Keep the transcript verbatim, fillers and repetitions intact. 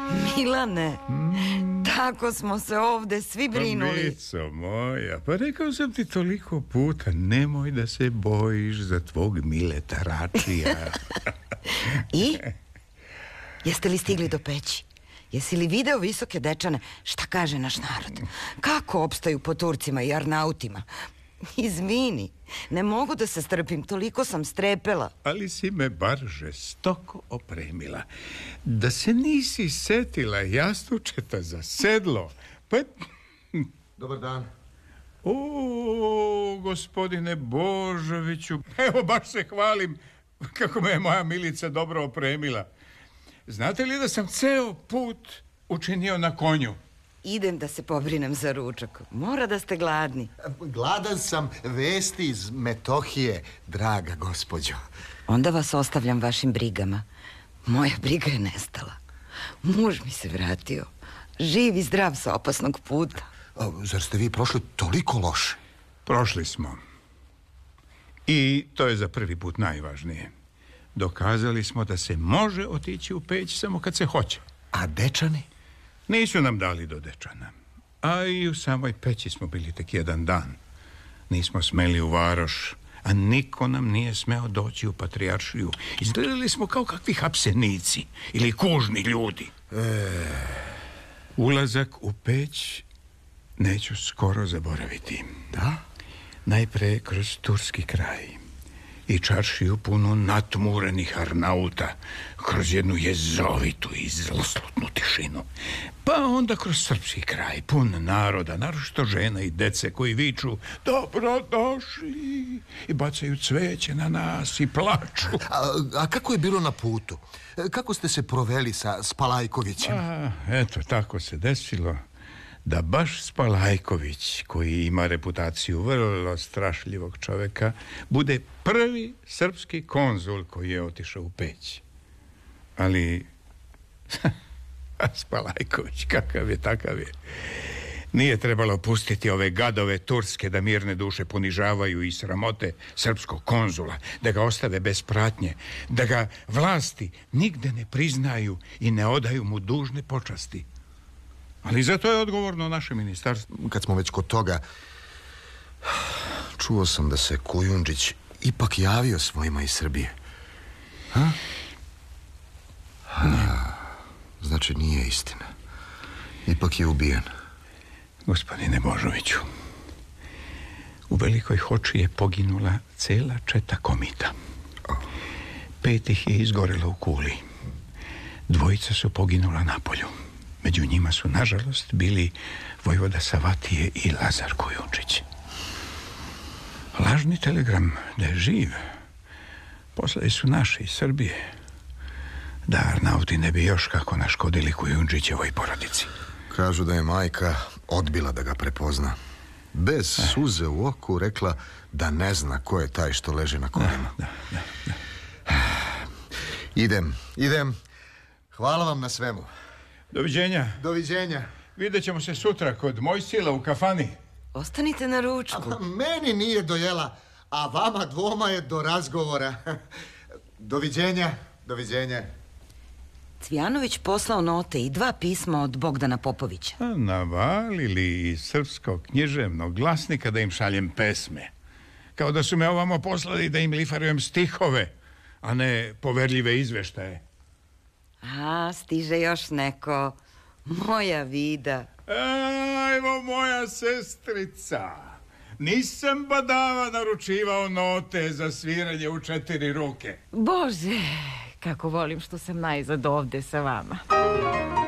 Milane, mm. tako smo se ovde svi brinuli. Mico moja, pa rekao sam ti toliko puta, nemoj da se bojiš za tvog Mileta Račija. I? Jeste li stigli do peći? Jesi li video visoke dečane? Šta kaže naš narod? Kako opstaju po Turcima i Arnautima? Izvini, ne mogu da se strpim, toliko sam strepela. Ali si me bar žestoko opremila. Da se nisi setila jastučeta za sedlo, pa... Dobar dan. O, gospodine Božoviću, evo baš se hvalim kako me je moja Milica dobro opremila. Znate li da sam ceo put učinio na konju? Idem da se pobrinem za ručak. Mora da ste gladni. Gladan sam, vesti iz Metohije, draga gospođo. Onda vas ostavljam vašim brigama. Moja briga je nestala. Muž mi se vratio. Živ i zdrav sa opasnog puta. A, zar ste vi prošli toliko loše? Prošli smo. I to je za prvi put najvažnije. Dokazali smo da se može otići u Peć samo kad se hoće. A dečani? Nisu nam dali do dečana. A i u samoj Peći smo bili tek jedan dan. Nismo smeli u varoš, a niko nam nije smeo doći u patrijaršiju. Izgledali smo kao kakvi hapsenici ili kužni ljudi. E... Ulazak u Peć neću skoro zaboraviti. Da? Najpre kroz turski kraj i čaršiju punu natmurenih Arnauta, kroz jednu jezovitu i zloslutnu tišinu. Pa onda kroz srpski kraj, pun naroda, naročito žena i dece koji viču dobrodošli i bacaju cveće na nas i plaču. A, a kako je bilo na putu? Kako ste se proveli sa Spalajkovićem? A, eto, tako se desilo da baš Spalajković, koji ima reputaciju vrlo strašljivog čoveka, bude prvi srpski konzul koji je otišao u Peć. Ali Spalajković, kakav je, takav je. Nije trebalo pustiti ove gadove turske da mirne duše ponižavaju i sramote srpskog konzula, da ga ostave bez pratnje, da ga vlasti nigde ne priznaju i ne odaju mu dužne počasti. Ali za to je odgovorno naše ministarstvo. Kad smo već kod toga, čuo sam da se Kujundžić ipak javio svojima iz Srbije. Ha? Ha, znači nije istina. Ipak je ubijen. Gospodine Božoviću, u Velikoj Hoči je poginula cela četa komita. Pet ih je izgorelo u Kuli. Dvojica su poginula na polju. Među njima su, nažalost, bili vojvoda Savatije i Lazar Kujundžić. Lažni telegram da je živ poslali su naši iz Srbije, da Arnauti ne bi još kako naškodili Kujundžićevoj porodici. Kažu da je majka odbila da ga prepozna. Bez suze u oku rekla da ne zna ko je taj što leži na koljima. Da, da, da, da. Idem, idem. Hvala vam na svemu. Doviđenja. Doviđenja. Vidjet ćemo se sutra kod Mojsila u kafani. Ostanite na ručku. A, meni nije do jela, a vama dvoma je do razgovora. Doviđenja, doviđenja. Cvijanović poslao note i dva pisma od Bogdana Popovića. A navalili iz srpskog književnog glasnika da im šaljem pesme. Kao da su me ovamo poslali da im lifarujem stihove, a ne poverljive izveštaje. A, stiže još neko. Moja Vida. Ajmo, moja sestrica. Nisam badava naručivao note za sviranje u četiri ruke. Bože, kako volim što sam najzad ovde sa vama.